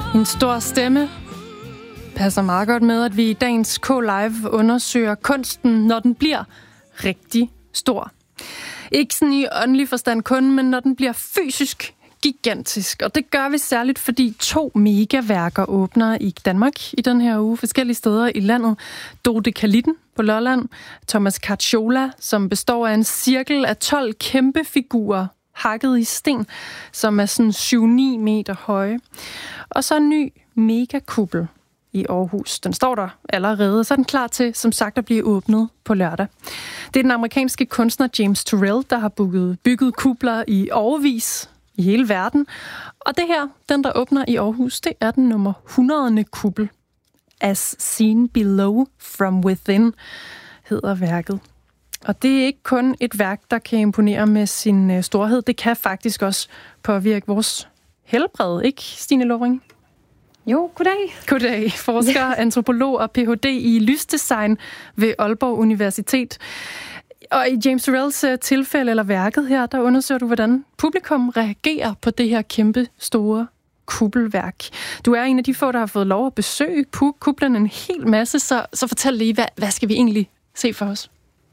En stor stemme passer meget godt med, at vi i dagens K-Live undersøger kunsten, når den bliver rigtig stor. Ikke sådan i åndelig forstand kun, men når den bliver fysisk gigantisk. Og det gør vi særligt, fordi 2 megaværker åbner i Danmark i den her uge. Forskellige steder i landet. Dodekalitten på Lolland. Thomas Carcciola, som består af en cirkel af 12 kæmpe figurer, hakket i sten, som er sådan 7-9 meter høje. Og så en ny megakuppel i Aarhus. Den står der allerede, så er den klar til, som sagt, at blive åbnet på lørdag. Det er den amerikanske kunstner James Turrell, der har bygget kupler i årevis i hele verden. Og det her, den der åbner i Aarhus, det er den nummer 100. kuppel. As Seen Below from Within hedder værket. Og det er ikke kun et værk, der kan imponere med sin storhed. Det kan faktisk også påvirke vores helbred, ikke, Stine Lovring? Jo, goddag. Goddag. Forsker, antropolog og Ph.D. i lysdesign ved Aalborg Universitet. Og i James Turrells tilfælde, eller værket her, der undersøger du, hvordan publikum reagerer på det her kæmpe store kuppelværk. Du er en af de få, der har fået lov at besøge kuplen en hel masse, så fortæl lige, hvad skal vi egentlig se for os?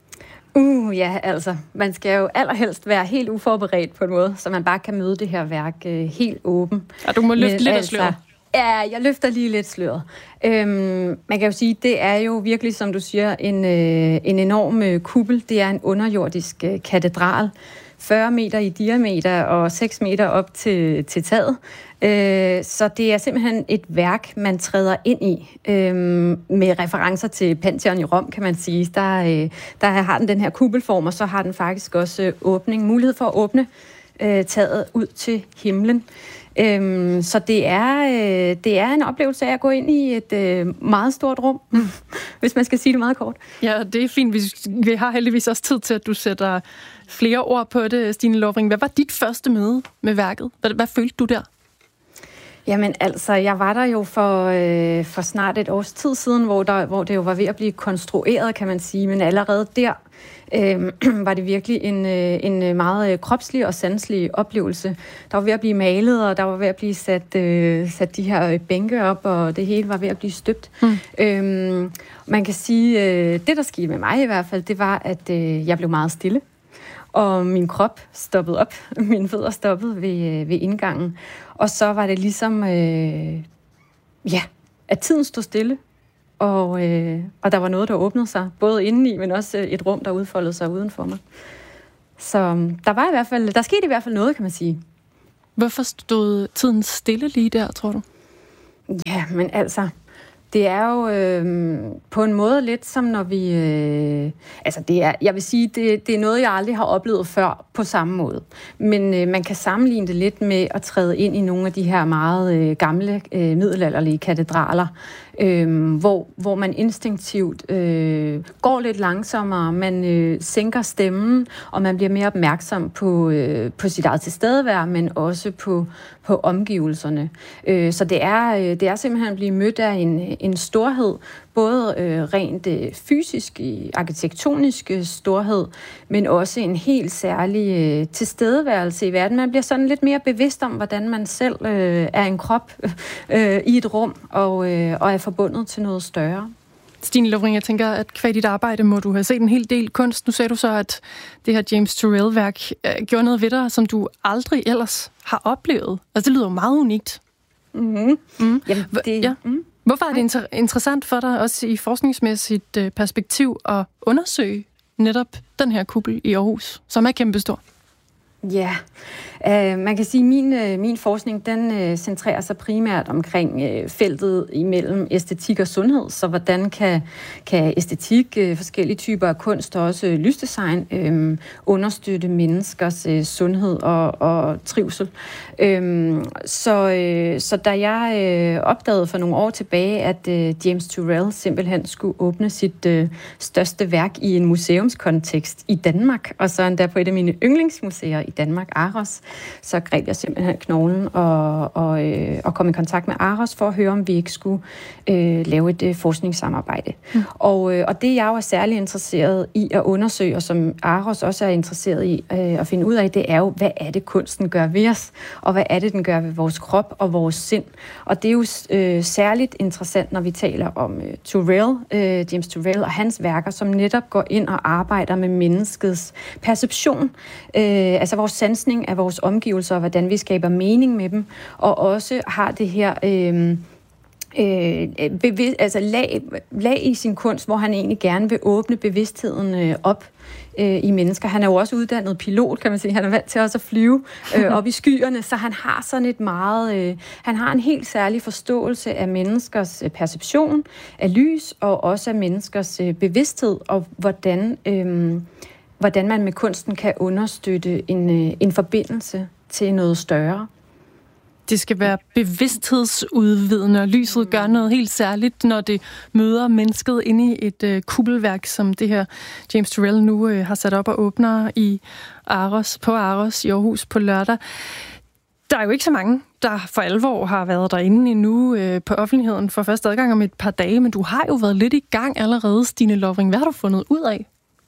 Ja, altså, man skal jo allerhelst være helt uforberedt på en måde, så man bare kan møde det her værk helt åben. Og du må løfte lidt af sløret. Ja, jeg løfter lige lidt sløret. Man kan jo sige, det er jo virkelig, som du siger, en enorm kuppel. Det er en underjordisk katedral. 40 meter i diameter og 6 meter op til taget. Så det er simpelthen et værk, man træder ind i. Med referencer til Pantheon i Rom, kan man sige. Der har den her kuppelform, og så har den faktisk også mulighed for at åbne taget ud til himlen. Så det er en oplevelse af at gå ind i et meget stort rum, hvis man skal sige det meget kort. Ja, det er fint. Vi har heldigvis også tid til, at du sætter flere ord på det, Stine Lovring. Hvad var dit første møde med værket? Hvad følte du der? Jamen altså, jeg var der jo for snart et års tid siden, hvor det jo var ved at blive konstrueret, kan man sige. Men allerede der var det virkelig en meget kropslig og sanselig oplevelse. Der var ved at blive malet, og der var ved at blive sat de her bænke op, og det hele var ved at blive støbt. Man kan sige, det der skete med mig i hvert fald, det var, at jeg blev meget stille. Og min krop stoppede op, mine fødder stoppede ved indgangen. Og så var det ligesom, at tiden stod stille. Og der var noget, der åbnede sig, både indeni, men også et rum, der udfoldede sig uden for mig. Så der skete i hvert fald noget, kan man sige. Hvorfor stod tiden stille lige der, tror du? Ja, men altså, det er jo på en måde lidt som når vi... jeg vil sige, det er noget, jeg aldrig har oplevet før på samme måde. Men man kan sammenligne det lidt med at træde ind i nogle af de her meget gamle middelalderlige katedraler, hvor man instinktivt går lidt langsommere, man sænker stemmen, og man bliver mere opmærksom på sit eget tilstedevær, men også på omgivelserne. Så det er simpelthen at blive mødt af en storhed, både rent fysisk, arkitektonisk storhed, men også en helt særlig tilstedeværelse i verden. Man bliver sådan lidt mere bevidst om, hvordan man selv er en krop i et rum, og er forbundet til noget større. Stine Lovring, jeg tænker, at kvad dit arbejde må du have set en hel del kunst. Nu sagde du så, at det her James Turrell-værk gjorde noget ved dig, som du aldrig ellers har oplevet. Altså, det lyder jo meget unikt. Mm-hmm. Jamen, Hvorfor er det interessant for dig, også i forskningsmæssigt perspektiv, at undersøge netop den her kuppel i Aarhus, som er kæmpestor? Ja, man kan sige, at min forskning, den centrerer sig primært omkring feltet imellem æstetik og sundhed. Så hvordan kan æstetik, forskellige typer af kunst og også lysdesign understøtte menneskers sundhed og trivsel. Så da jeg opdagede for nogle år tilbage, at James Turrell simpelthen skulle åbne sit største værk i en museumskontekst i Danmark, og så endda på et af mine yndlingsmuseer i Danmark, Aros, så greb jeg simpelthen knoglen og kom i kontakt med Aros for at høre, om vi ikke skulle lave et forskningssamarbejde. Og det, jeg jo er særlig interesseret i at undersøge, og som Aros også er interesseret i at finde ud af, det er jo, hvad er det, kunsten gør ved os, og hvad er det, den gør ved vores krop og vores sind. Og det er jo særligt interessant, når vi taler om James Turrell og hans værker, som netop går ind og arbejder med menneskets perception, altså vores sansning af vores omgivelser, og hvordan vi skaber mening med dem, og også har det her lag i sin kunst, hvor han egentlig gerne vil åbne bevidstheden op i mennesker. Han er jo også uddannet pilot, kan man sige. Han er vant til også at flyve op i skyerne, så han har sådan et meget... han har en helt særlig forståelse af menneskers perception, af lys, og også af menneskers bevidsthed, og hvordan man med kunsten kan understøtte en forbindelse til noget større. Det skal være bevidsthedsudvidende, og lyset gør noget helt særligt, når det møder mennesket inde i et kuppelværk, som det her James Turrell nu har sat op og åbner på Aros i Aarhus på lørdag. Der er jo ikke så mange, der for alvor har været derinde endnu på offentligheden for første adgang om et par dage, men du har jo været lidt i gang allerede, Stine Lovring. Hvad har du fundet ud af?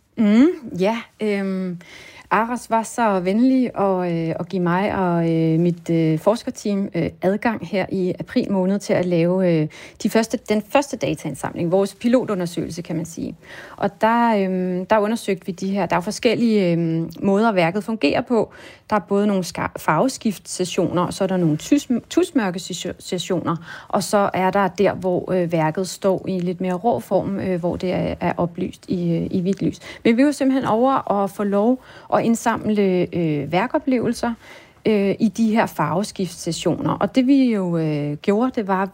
Aros var så venlig at give mig og mit forskerteam adgang her i april måned til at lave den første dataindsamling, vores pilotundersøgelse, kan man sige. Og der undersøgte vi de her. Der er forskellige måder, værket fungerer på. Der er både nogle farveskift-sessioner, og så er der nogle tusmørke-sessioner, og så er der, hvor værket står i lidt mere rå form, hvor det er oplyst i hvidt lys. Men vi var simpelthen over at få lov at indsamle værkoplevelser i de her farveskift-sessioner. Og det vi jo gjorde, det var, at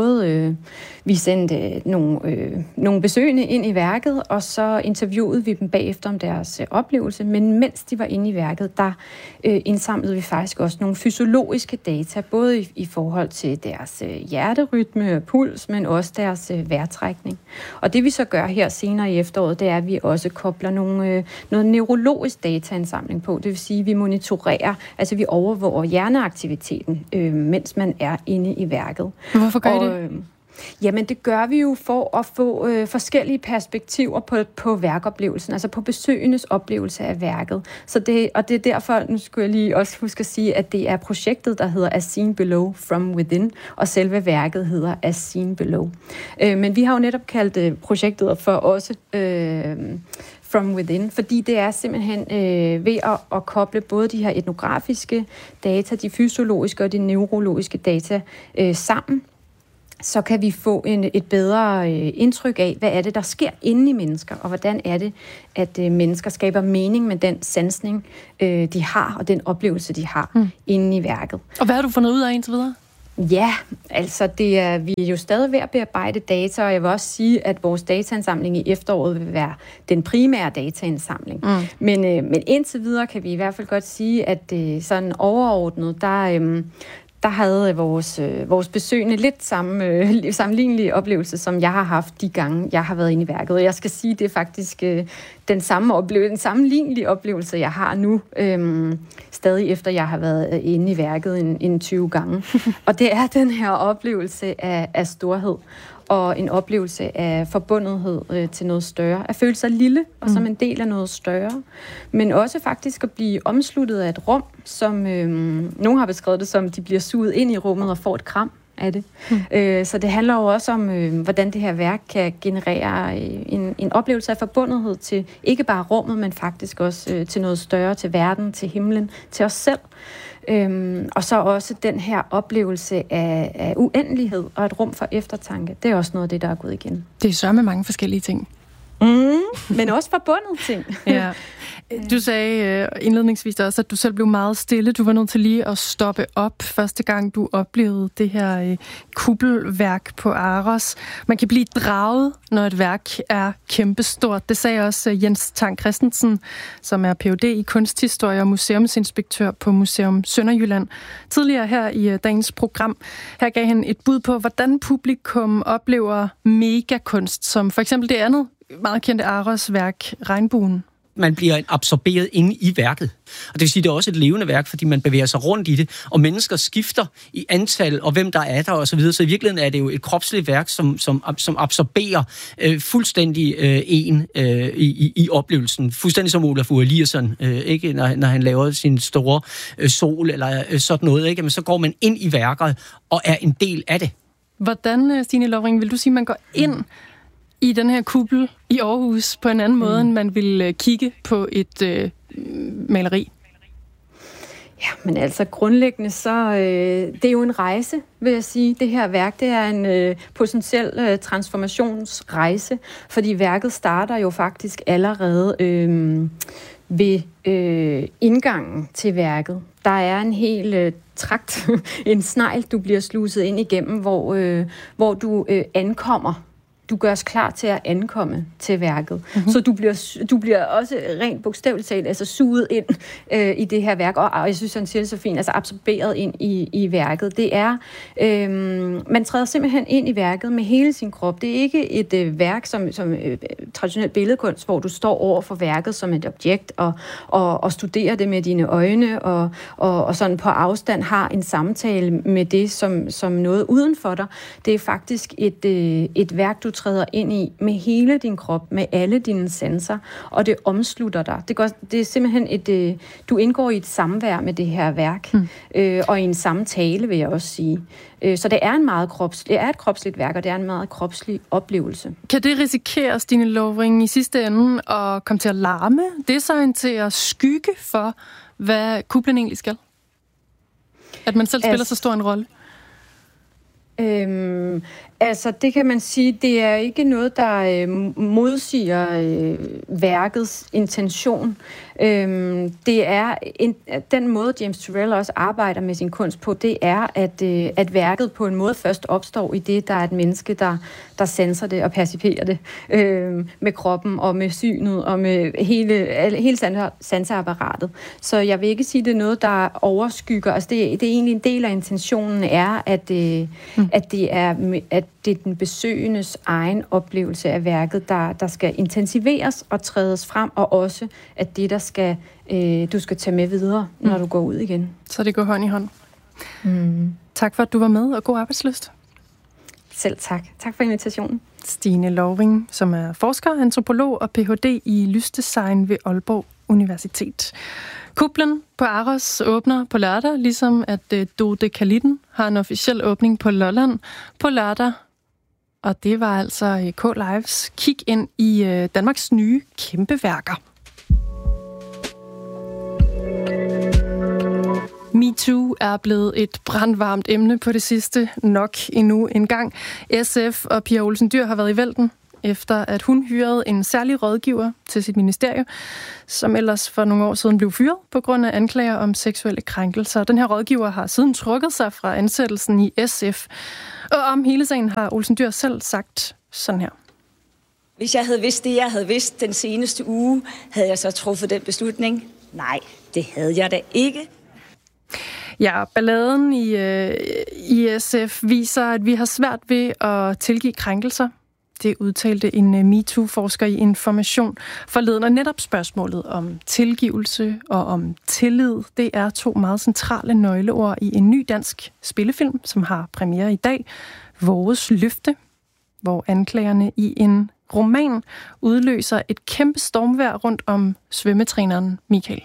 vi sendte nogle besøgende ind i værket, og så interviewede vi dem bagefter om deres oplevelse. Men mens de var inde i værket, der indsamlede vi faktisk også nogle fysiologiske data, både i forhold til deres hjerterytme og puls, men også deres vejrtrækning. Og det vi så gør her senere i efteråret, det er, at vi også kobler noget neurologisk dataindsamling på. Det vil sige, at vi monitorerer, altså vi overvåger hjerneaktiviteten, mens man er inde i værket. Hvorfor gør I det? Jamen, det gør vi jo for at få forskellige perspektiver på værkoplevelsen, altså på besøgendes oplevelse af værket. Det er derfor, nu skulle jeg lige også huske at sige, at det er projektet, der hedder As Seen Below From Within, og selve værket hedder As Seen Below. Men vi har jo netop kaldt projektet for også From Within, fordi det er simpelthen ved at koble både de her etnografiske data, de fysiologiske og de neurologiske data sammen, så kan vi få et bedre indtryk af, hvad er det, der sker inde i mennesker, og hvordan er det, at mennesker skaber mening med den sansning, de har, og den oplevelse, de har inde i værket. Og hvad har du fundet ud af indtil videre? Ja, altså vi er jo stadig ved at bearbejde data, og jeg vil også sige, at vores dataindsamling i efteråret vil være den primære dataindsamling. Men indtil videre kan vi i hvert fald godt sige, at sådan overordnet, der havde vores besøgende lidt sammenlignelig oplevelse, som jeg har haft de gange, jeg har været inde i værket. Og jeg skal sige, det er faktisk den sammenlignelige oplevelse, jeg har nu, stadig efter jeg har været inde i værket en 20 gange. Og det er den her oplevelse af storhed, og en oplevelse af forbundethed til noget større. At føle sig lille, og som en del af noget større. Men også faktisk at blive omsluttet af et rum, som nogen har beskrevet det som, de bliver suget ind i rummet og får et kram af det. Så det handler jo også om, hvordan det her værk kan generere en oplevelse af forbundethed til ikke bare rummet, men faktisk også til noget større, til verden, til himlen, til os selv. Og så også den her oplevelse af uendelighed og et rum for eftertanke. Det er også noget af det, der er gået igen. Det er så med mange forskellige ting. Men også forbundet ting. Ja. Du sagde indledningsvis også, at du selv blev meget stille. Du var nødt til lige at stoppe op første gang, du oplevede det her kuppelværk på Aros. Man kan blive draget, når et værk er kæmpestort. Det sagde også Jens Tang Christensen, som er Ph.D. i kunsthistorie og museumsinspektør på Museum Sønderjylland. Tidligere her i dagens program, her gav han et bud på, hvordan publikum oplever megakunst, som for eksempel det andet meget kendte Aros-værk, Regnbuen. man bliver absorberet inde i værket. Og det vil sige, det er også et levende værk, fordi man bevæger sig rundt i det, og mennesker skifter i antal, og hvem der er der, og så videre. Så i virkeligheden er det jo et kropsligt værk, som absorberer fuldstændig i oplevelsen. Fuldstændig som Olaf Eliasson, ikke? Når han laver sin store sol, eller sådan noget, ikke? Men så går man ind i værket, og er en del af det. Hvordan, Stine Lovring, vil du sige, man går ind i den her kuppel i Aarhus på en anden måde, end man vil kigge på et maleri? Ja, men altså grundlæggende så, det er jo en rejse, vil jeg sige. Det her værk, det er en potentiel transformationsrejse, fordi værket starter jo faktisk allerede ved indgangen til værket. Der er en hel trakt, en snegl, du bliver sluset ind igennem, hvor du ankommer. Du gøres klar til at ankomme til værket. Mm-hmm. Så du bliver også rent bogstaveligt talt altså suget ind i det her værk, og jeg synes, han siger det så fint, altså absorberet ind i værket. Det er, man træder simpelthen ind i værket med hele sin krop. Det er ikke et værk som traditionel billedkunst, hvor du står over for værket som et objekt og studerer det med dine øjne og sådan på afstand har en samtale med det som noget uden for dig. Det er faktisk et værk, du træder ind i med hele din krop, med alle dine sanser, og det omslutter dig. Det er simpelthen du indgår i et samvær med det her værk, og i en samtale, vil jeg også sige. Så det er et kropsligt værk, og det er en meget kropslig oplevelse. Kan det risikere, Stine Lovring, i sidste ende at komme til at larme? Design til at skygge for, hvad kuplen egentlig skal? At man selv spiller så stor en rolle? Altså, det kan man sige, det er ikke noget, der modsiger værkets intention. Det er den måde, James Turrell også arbejder med sin kunst på, det er, at værket på en måde først opstår i det, der er et menneske, der sanser det og perciperer det med kroppen og med synet og med hele sanseapparatet. Så jeg vil ikke sige, det er noget, der overskygger. Altså, det er egentlig en del af intentionen er, at det er den besøgendes egen oplevelse af værket, der skal intensiveres og trædes frem, og også at det, du skal tage med videre, når du går ud igen. Så det går hånd i hånd. Tak for, at du var med, og god arbejdslyst. Selv tak. Tak for invitationen. Stine Lovring, som er forsker, antropolog og Ph.D. i lysdesign ved Aalborg Universitet. Kuplen på Aros åbner på lørdag, ligesom at Dodekalitten har en officiel åbning på Lolland på lørdag. Og det var altså K-Lives kig ind i Danmarks nye kæmpeværker. MeToo er blevet et brandvarmt emne på det sidste, nok endnu en gang. SF og Pia Olsen Dyhr har været i vælten, efter at hun hyrede en særlig rådgiver til sit ministerie, som ellers for nogle år siden blev fyret på grund af anklager om seksuelle krænkelser. Den her rådgiver har siden trukket sig fra ansættelsen i SF. Og om hele sagen har Olsen Dyhr selv sagt sådan her. Hvis jeg havde vidst det, jeg havde vidst den seneste uge, havde jeg så truffet den beslutning? Nej, det havde jeg da ikke. Ja, balladen i SF viser, at vi har svært ved at tilgive krænkelser. Det udtalte en MeToo-forsker i Information forleden, og netop spørgsmålet om tilgivelse og om tillid, det er to meget centrale nøgleord i en ny dansk spillefilm, som har premiere i dag, Vores Løfte, hvor anklagerne i en roman udløser et kæmpe stormvejr rundt om svømmetræneren Michael.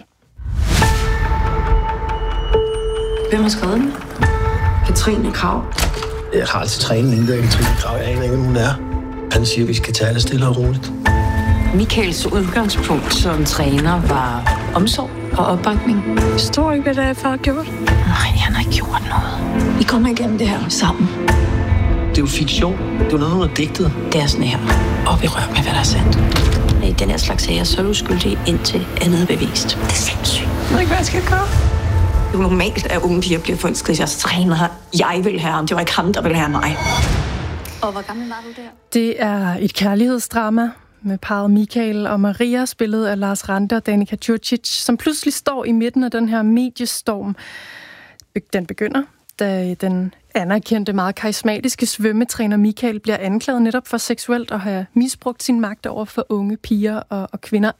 Hvem har skrevet den? Katrine Krav. Jeg har altid trænet inden der Katrine Krav. Jeg aner ikke, hvem hun er. Han siger, at vi skal tage det stille og roligt. Michaels udgangspunkt som træner var omsorg og opbakning. Jeg forstår ikke, hvad det er, far har gjort. Nej, han har ikke gjort noget. Vi kommer igennem det her sammen. Det er jo fiktion. Det er jo noget, hun har digtet. Det er sådan her. Og vi rører med, hvad der er sandt. I den her slags sager, så er du skyldig indtil andet er bevist. Det er sindssygt. Jeg ved ikke, hvad jeg skal gøre. Det er jo normalt, at unge piger bliver forelsket i deres træner. Jeg vil have ham. Det var ikke ham, der ville have mig. Og hvor gammel var du der? Det er et kærlighedsdrama med parret Michael og Maria, spillet af Lars Ranthe og Danica Curcic, som pludselig står i midten af den her mediestorm. Den begynder, da den anerkendte, meget karismatiske svømmetræner Michael bliver anklaget netop for seksuelt at have misbrugt sin magt over for unge piger og kvinder.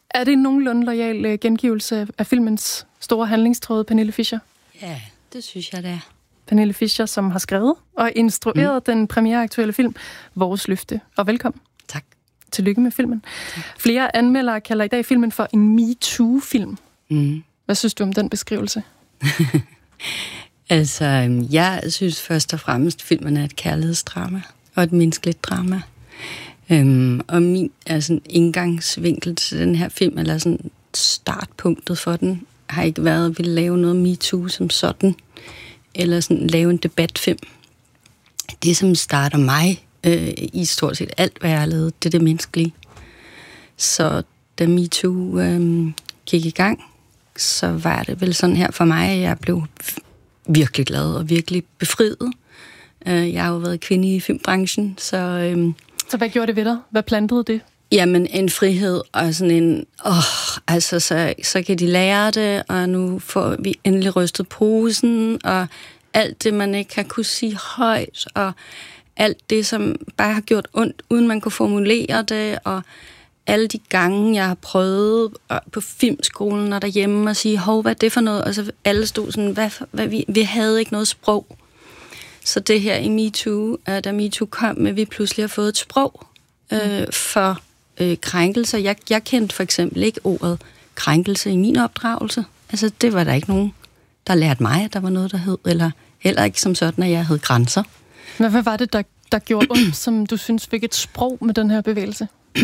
Er det en nogenlunde loyal gengivelse af filmens store handlingstråd, Pernille Fischer? Ja, det synes jeg, det er. Pernille Fischer, som har skrevet og instrueret den premiereaktuelle film Vores Løfte. Og velkommen. Tak. Tillykke med filmen. Tak. Flere anmeldere kalder i dag filmen for en MeToo-film. Hvad synes du om den beskrivelse? Altså, jeg synes først og fremmest, at filmen er et kærlighedsdrama og et menneskeligt drama. Og min sådan indgangsvinkel til den her film, eller sådan startpunktet for den, har ikke været at ville lave noget MeToo som sådan, eller sådan lave en debatfilm. Det, som starter mig i stort set alt, hvad jeg har lavet, det er det menneskelige. Så da MeToo gik i gang, så var det vel sådan her for mig, at jeg blev virkelig glad og virkelig befriet. Jeg har jo været kvinde i filmbranchen, så hvad gjorde det ved dig? Hvad plantede det? Jamen, en frihed og sådan en, altså så kan de lære det, og nu får vi endelig rystet posen, og alt det, man ikke har kunne sige højt, og alt det, som bare har gjort ondt, uden man kunne formulere det, og alle de gange, jeg har prøvet på filmskolen og derhjemme at sige, hvad er det for noget? Og så alle stod sådan, vi havde ikke noget sprog. Så det her i MeToo, da MeToo kom med, vi pludselig har fået et sprog for krænkelser. Jeg kendte for eksempel ikke ordet krænkelse i min opdragelse. Altså, det var der ikke nogen, der lærte mig, at der var noget, der hed, eller heller ikke som sådan, at jeg havde grænser. Men hvad var det, der gjorde ondt, som du synes fik et sprog med den her bevægelse?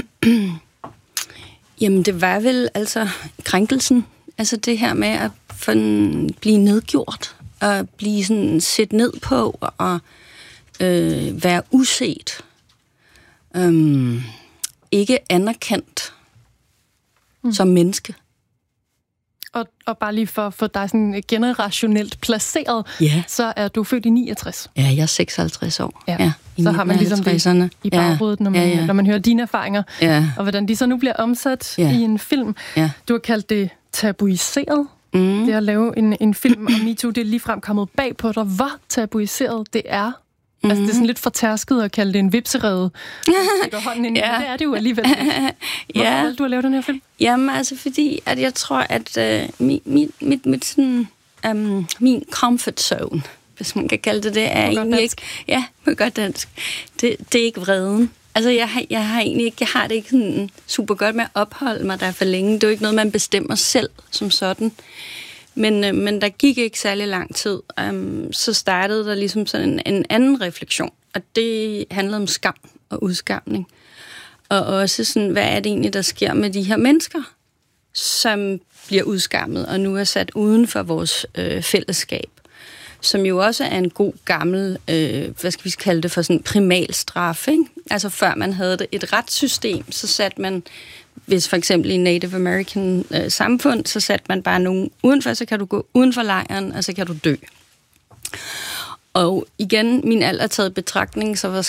Jamen, det var vel altså krænkelsen. Altså det her med at blive nedgjort, og blive sådan set ned på, og være uset. Ikke anerkendt som menneske. Og bare lige for at få dig sådan generationelt placeret, så er du født i 69. Ja, jeg er 56 år. Ja. Så har man ligesom det i baghovedet, når man hører dine erfaringer, og hvordan de så nu bliver omsat i en film. Ja. Du har kaldt det tabuiseret. Det at lave en film om MeToo, det er ligefrem kommet bag på dig. Hvor tabuiseret det er. Altså, det er sådan lidt fortærsket at kalde det en vipserede. Det er det jo alligevel. Hvorfor valgte du at lave den her film? Jamen, altså fordi, at jeg tror, at min comfort zone, hvis man kan kalde det, er egentlig ikke... Ja, på godt dansk. Det er ikke vreden. Altså, jeg har det ikke sådan super godt med at opholde mig der for længe. Det er jo ikke noget, man bestemmer selv som sådan. Men der gik ikke særlig lang tid. Så startede der ligesom sådan en anden refleksion, og det handlede om skam og udskamning. Og også sådan, hvad er det egentlig, der sker med de her mennesker, som bliver udskammet, og nu er sat uden for vores fællesskab, som jo også er en god gammel, hvad skal vi kalde det for sådan primalstraf, ikke? Altså før man havde et retssystem, så satte man, hvis for eksempel i Native American samfund, så satte man bare nogen udenfor, så kan du gå uden for lejren, og så kan du dø. Og igen, min alder taget betragtning, så var